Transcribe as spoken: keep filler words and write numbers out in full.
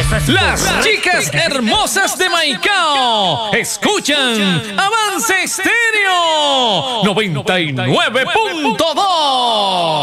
Las chicas hermosas de Maicao escuchan Avance Estéreo noventa y nueve punto dos.